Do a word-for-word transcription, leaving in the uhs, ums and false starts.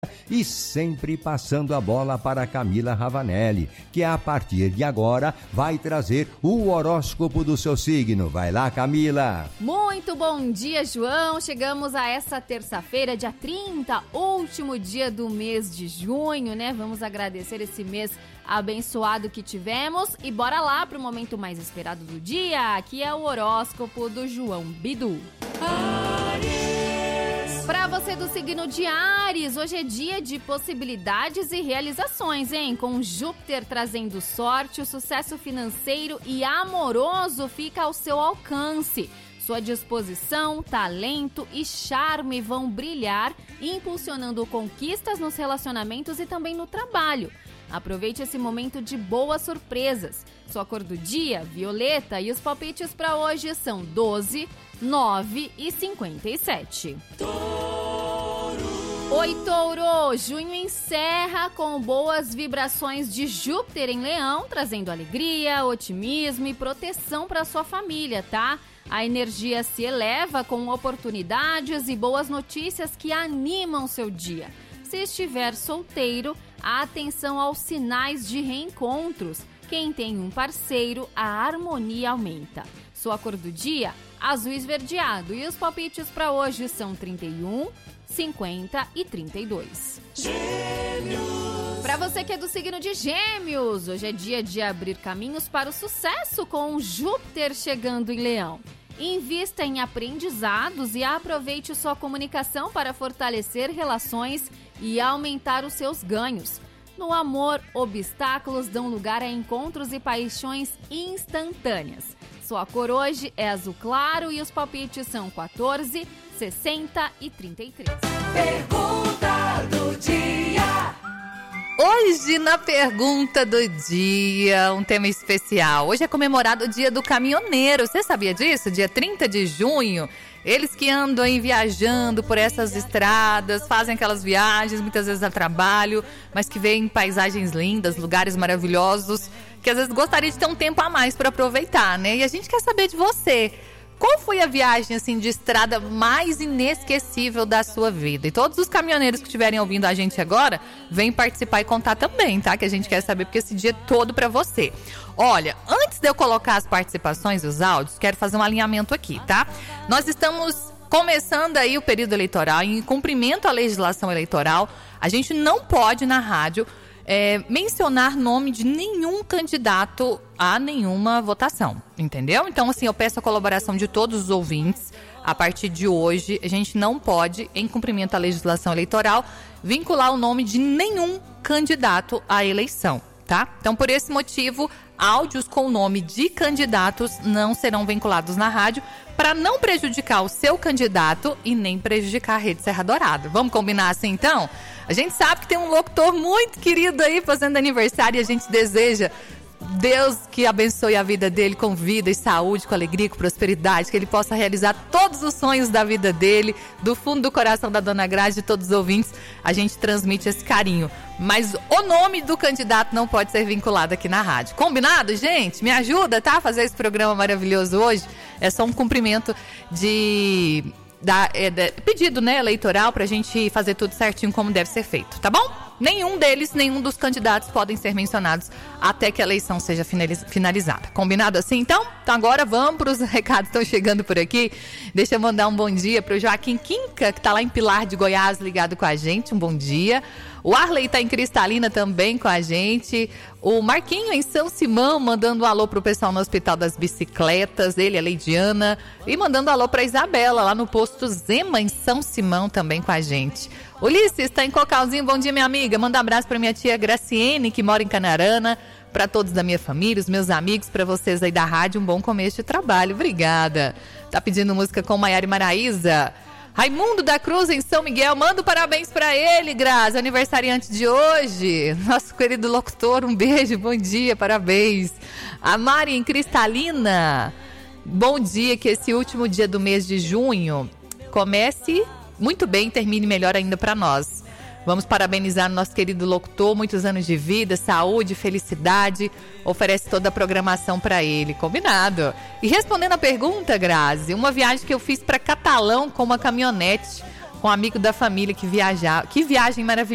E sempre passando a bola para Camila Ravanelli, que a partir de agora vai trazer o horóscopo do seu signo. Vai lá, Camila! Muito bom dia, João! Chegamos a essa terça-feira, dia trinta, último dia do mês de junho, né? Vamos agradecer esse mês abençoado que tivemos e bora lá para o momento mais esperado do dia. Aqui é o horóscopo do João Bidu. Para você do signo de Áries, hoje é dia de possibilidades e realizações, hein? Com Júpiter trazendo sorte, o sucesso financeiro e amoroso fica ao seu alcance. Sua disposição, talento e charme vão brilhar, impulsionando conquistas nos relacionamentos e também no trabalho. Aproveite esse momento de boas surpresas. Sua cor do dia, violeta, e os palpites para hoje são doze, nove e cinquenta e sete. Oi, Touro! Junho encerra com boas vibrações de Júpiter em Leão, trazendo alegria, otimismo e proteção para sua família, tá? A energia se eleva com oportunidades e boas notícias que animam seu dia. Se estiver solteiro, atenção aos sinais de reencontros. Quem tem um parceiro, a harmonia aumenta. Sua cor do dia, azul esverdeado. E os palpites para hoje são trinta e um, cinquenta e trinta e dois. Gêmeos! Para você que é do signo de Gêmeos, hoje é dia de abrir caminhos para o sucesso com Júpiter chegando em Leão. Invista em aprendizados e aproveite sua comunicação para fortalecer relações e aumentar os seus ganhos. No amor, obstáculos dão lugar a encontros e paixões instantâneas. Sua cor hoje é azul claro e os palpites são quatorze, sessenta e trinta e três. Pergunta do dia. Hoje, na pergunta do dia, um tema especial. Hoje é comemorado o Dia do Caminhoneiro. Você sabia disso? Dia trinta de junho. Eles que andam aí viajando por essas estradas, fazem aquelas viagens, muitas vezes a trabalho, mas que veem paisagens lindas, lugares maravilhosos, que às vezes gostaria de ter um tempo a mais para aproveitar, né? E a gente quer saber de você. Qual foi a viagem assim, de estrada mais inesquecível da sua vida? E todos os caminhoneiros que estiverem ouvindo a gente agora, vêm participar e contar também, tá? Que a gente quer saber, porque esse dia é todo pra você. Olha, antes de eu colocar as participações e os áudios, quero fazer um alinhamento aqui, tá? Nós estamos começando aí o período eleitoral, em cumprimento à legislação eleitoral. A gente não pode, na rádio, É, mencionar nome de nenhum candidato a nenhuma votação, entendeu? Então, assim, eu peço a colaboração de todos os ouvintes. A partir de hoje, a gente não pode, em cumprimento à legislação eleitoral, vincular o nome de nenhum candidato à eleição, tá? Então, por esse motivo, áudios com o nome de candidatos não serão vinculados na rádio, para não prejudicar o seu candidato e nem prejudicar a Rede Serra Dourada. Vamos combinar assim, então? A gente sabe que tem um locutor muito querido aí fazendo aniversário e a gente deseja Deus que abençoe a vida dele com vida e saúde, com alegria, com prosperidade, que ele possa realizar todos os sonhos da vida dele, do fundo do coração da Dona Grazi, de todos os ouvintes, a gente transmite esse carinho. Mas o nome do candidato não pode ser vinculado aqui na rádio. Combinado, gente? Me ajuda, tá? A fazer esse programa maravilhoso hoje. É só um cumprimento de... Da, é, da, pedido, né, eleitoral pra gente fazer tudo certinho como deve ser feito, tá bom? Nenhum deles, nenhum dos candidatos podem ser mencionados até que a eleição seja finalizada. Combinado assim, então? Então agora vamos para os recados que estão chegando por aqui. Deixa eu mandar um bom dia pro Joaquim Quinca, que tá lá em Pilar de Goiás, ligado com a gente. Um bom dia. O Arley tá em Cristalina também com a gente. O Marquinho em São Simão, mandando um alô pro pessoal no Hospital das Bicicletas. Ele, a Leidiana. E mandando um alô pra Isabela, lá no posto Zema, em São Simão, também com a gente. Ulisses tá em Cocalzinho. Bom dia, minha amiga. Manda um abraço pra minha tia Graciene, que mora em Canarana. Pra todos da minha família, os meus amigos, pra vocês aí da rádio. Um bom começo de trabalho. Obrigada. Tá pedindo música com Maiara e Maraísa. Raimundo da Cruz em São Miguel, manda parabéns pra ele, Grazi, aniversariante de hoje. Nosso querido locutor, um beijo, bom dia, parabéns. A Mari em Cristalina, bom dia, que esse último dia do mês de junho comece muito bem, termine melhor ainda pra nós. Vamos parabenizar o nosso querido locutor, muitos anos de vida, saúde, felicidade, oferece toda a programação para ele, combinado. E respondendo a pergunta, Grazi, uma viagem que eu fiz para Catalão com uma caminhonete, com um amigo da família que viaja, que viagem maravilhosa.